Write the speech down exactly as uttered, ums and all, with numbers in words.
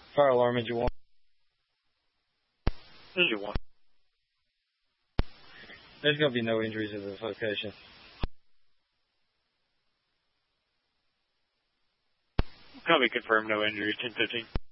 Fire alarm, engine one. Engine one. There's going to be no injuries at this location. Copy, confirm, no injuries, ten fifteen.